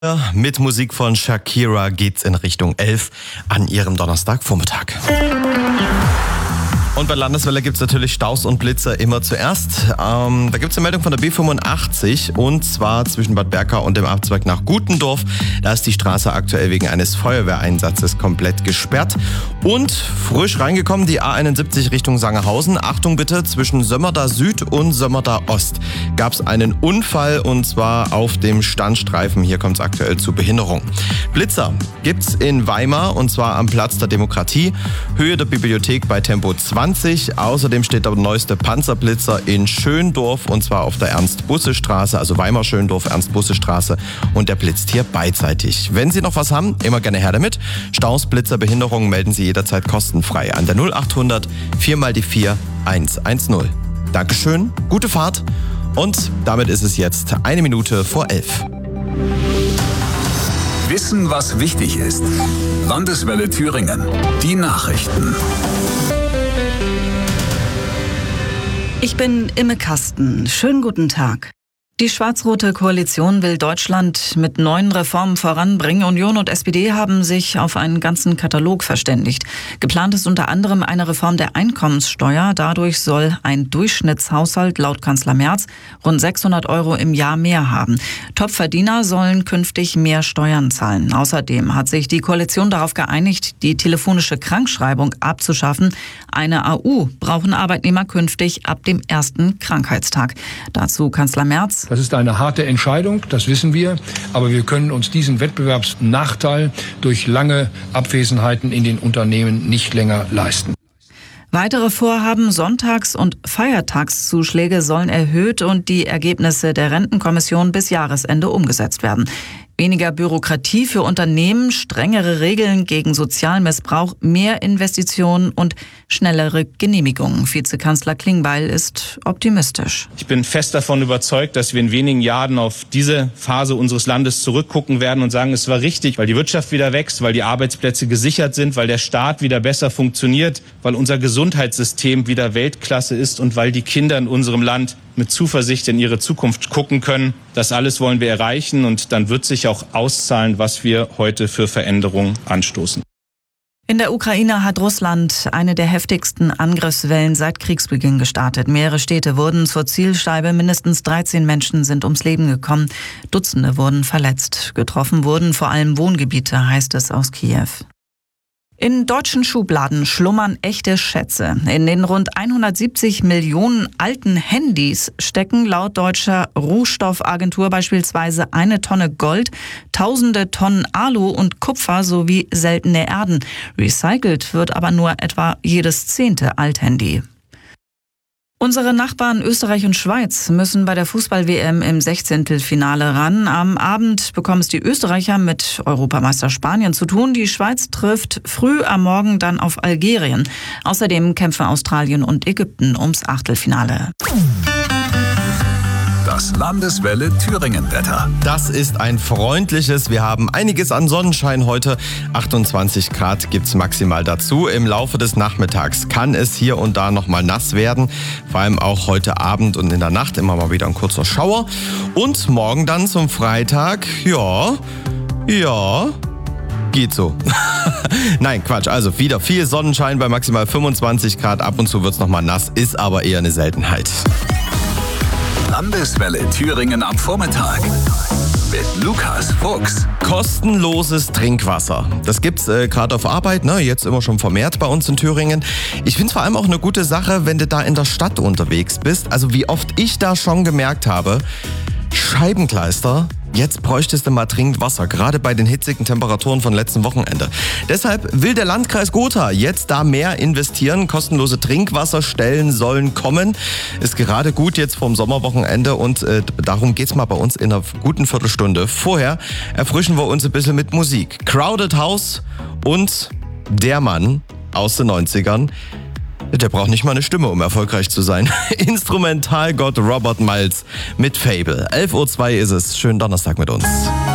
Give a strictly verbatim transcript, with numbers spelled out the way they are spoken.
Mit Musik von Shakira geht's in Richtung elf an ihrem Donnerstagvormittag. Und bei Landeswelle gibt's natürlich Staus und Blitzer immer zuerst. Ähm, da gibt's eine Meldung von der B fünfundachtzig und zwar zwischen Bad Berka und dem Abzweig nach Gutendorf. Da ist die Straße aktuell wegen eines Feuerwehreinsatzes komplett gesperrt. Und frisch reingekommen die A einundsiebzig Richtung Sangerhausen. Achtung bitte, zwischen Sömmerda Süd und Sömmerda Ost gab's einen Unfall und zwar auf dem Standstreifen. Hier kommt's aktuell zu Behinderung. Blitzer gibt's in Weimar und zwar am Platz der Demokratie, Höhe der Bibliothek bei Tempo zwanzig. Außerdem steht der neueste Panzerblitzer in Schöndorf und zwar auf der Ernst-Busse-Straße, also Weimar-Schöndorf, Ernst-Busse-Straße und der blitzt hier beidseitig. Wenn Sie noch was haben, immer gerne her damit. Staus, Blitzer, Behinderungen melden Sie jederzeit kostenfrei an der null achthundert vier mal die vier eins eins null. Dankeschön, gute Fahrt und damit ist es jetzt eine Minute vor elf. Wissen, was wichtig ist. Landeswelle Thüringen. Die Nachrichten. Ich bin Imme Kasten. Schönen guten Tag. Die schwarz-rote Koalition will Deutschland mit neuen Reformen voranbringen. Union und S P D haben sich auf einen ganzen Katalog verständigt. Geplant ist unter anderem eine Reform der Einkommenssteuer. Dadurch soll ein Durchschnittshaushalt laut Kanzler Merz rund sechshundert Euro im Jahr mehr haben. Topverdiener sollen künftig mehr Steuern zahlen. Außerdem hat sich die Koalition darauf geeinigt, die telefonische Krankschreibung abzuschaffen. Eine A U brauchen Arbeitnehmer künftig ab dem ersten Krankheitstag. Dazu Kanzler Merz: Das ist eine harte Entscheidung, das wissen wir, aber wir können uns diesen Wettbewerbsnachteil durch lange Abwesenheiten in den Unternehmen nicht länger leisten. Weitere Vorhaben, Sonntags- und Feiertagszuschläge sollen erhöht und die Ergebnisse der Rentenkommission bis Jahresende umgesetzt werden. Weniger Bürokratie für Unternehmen, strengere Regeln gegen Sozialmissbrauch, mehr Investitionen und schnellere Genehmigungen. Vizekanzler Klingbeil ist optimistisch. Ich bin fest davon überzeugt, dass wir in wenigen Jahren auf diese Phase unseres Landes zurückgucken werden und sagen, es war richtig, weil die Wirtschaft wieder wächst, weil die Arbeitsplätze gesichert sind, weil der Staat wieder besser funktioniert, weil unser Gesundheitssystem wieder Weltklasse ist und weil die Kinder in unserem Land mit Zuversicht in ihre Zukunft gucken können. Das alles wollen wir erreichen und dann wird sich auch auszahlen, was wir heute für Veränderungen anstoßen. In der Ukraine hat Russland eine der heftigsten Angriffswellen seit Kriegsbeginn gestartet. Mehrere Städte wurden zur Zielscheibe. Mindestens dreizehn Menschen sind ums Leben gekommen. Dutzende wurden verletzt. Getroffen wurden vor allem Wohngebiete, heißt es aus Kiew. In deutschen Schubladen schlummern echte Schätze. In den rund hundertsiebzig Millionen alten Handys stecken laut deutscher Rohstoffagentur beispielsweise eine Tonne Gold, tausende Tonnen Alu und Kupfer sowie seltene Erden. Recycelt wird aber nur etwa jedes zehnte Althandy. Unsere Nachbarn Österreich und Schweiz müssen bei der Fußball-W M im Sechzehntelfinale ran. Am Abend bekommen es die Österreicher mit Europameister Spanien zu tun. Die Schweiz trifft früh am Morgen dann auf Algerien. Außerdem kämpfen Australien und Ägypten ums Achtelfinale. Das Landeswelle Thüringen-Wetter. Das ist ein freundliches. Wir haben einiges an Sonnenschein heute. achtundzwanzig Grad gibt's maximal dazu. Im Laufe des Nachmittags kann es hier und da nochmal nass werden. Vor allem auch heute Abend und in der Nacht immer mal wieder ein kurzer Schauer. Und morgen dann zum Freitag, ja, ja... geht so. Nein, Quatsch. Also wieder viel Sonnenschein bei maximal fünfundzwanzig Grad. Ab und zu wird's nochmal nass, ist aber eher eine Seltenheit. Landeswelle Thüringen am Vormittag mit Lukas Fuchs. Kostenloses Trinkwasser. Das gibt's äh, gerade auf Arbeit, ne? Jetzt immer schon vermehrt bei uns in Thüringen. Ich finde es vor allem auch eine gute Sache, wenn du da in der Stadt unterwegs bist. Also wie oft ich da schon gemerkt habe, Scheibenkleister, jetzt bräuchtest du mal Trinkwasser, gerade bei den hitzigen Temperaturen von letzten Wochenende. Deshalb will der Landkreis Gotha jetzt da mehr investieren. Kostenlose Trinkwasserstellen sollen kommen. Ist gerade gut jetzt vorm Sommerwochenende und äh, darum geht's mal bei uns in einer guten Viertelstunde. Vorher erfrischen wir uns ein bisschen mit Musik. Crowded House und der Mann aus den neunzigern. Der braucht nicht mal eine Stimme, um erfolgreich zu sein. Instrumentalgott Robert Miles mit Fable. elf Uhr zwei ist es. Schönen Donnerstag mit uns.